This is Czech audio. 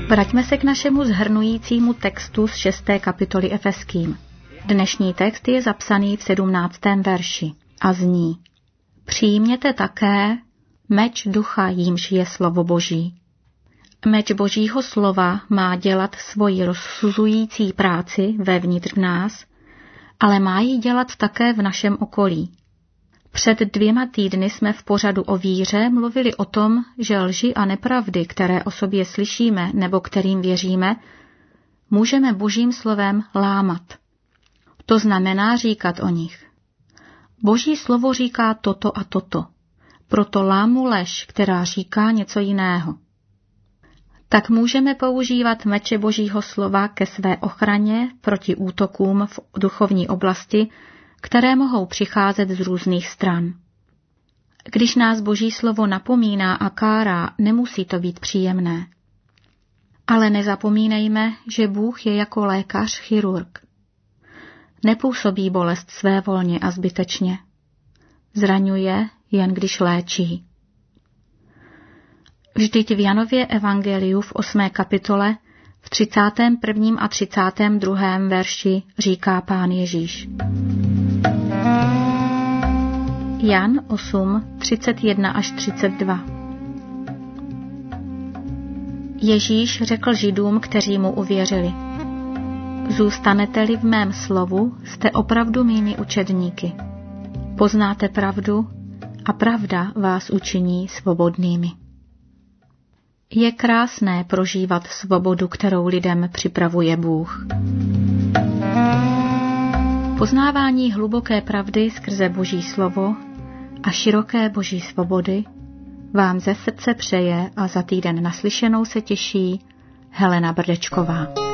Vraťme se k našemu shrnujícímu textu z 6. kapitoly Efeským. Dnešní text je zapsaný v 17. verši a zní: Přijměte také meč ducha, jímž je slovo Boží. Meč Božího slova má dělat svoji rozsuzující práci vevnitř v nás, ale má ji dělat také v našem okolí. Před 2 týdny jsme v pořadu o víře mluvili o tom, že lži a nepravdy, které o sobě slyšíme nebo kterým věříme, můžeme Božím slovem lámat. To znamená říkat o nich: Boží slovo říká toto a toto, proto lámu lež, která říká něco jiného. Tak můžeme používat meče Božího slova ke své ochraně proti útokům v duchovní oblasti, které mohou přicházet z různých stran. Když nás Boží slovo napomíná a kárá, nemusí to být příjemné. Ale nezapomínejme, že Bůh je jako lékař chirurg. Nepůsobí bolest svévolně a zbytečně. Zraňuje, jen když léčí. Vždyť v Janově evangeliu v 8. kapitole v 31. a 32. verši říká Pán Ježíš. Jan 8, 31 až 32. Ježíš řekl Židům, kteří mu uvěřili: Zůstanete-li v mém slovu, jste opravdu mými učedníky. Poznáte pravdu a pravda vás učiní svobodnými. Je krásné prožívat svobodu, kterou lidem připravuje Bůh. Poznávání hluboké pravdy skrze Boží slovo a široké Boží svobody vám ze srdce přeje a za týden naslyšenou se těší Helena Brdečková.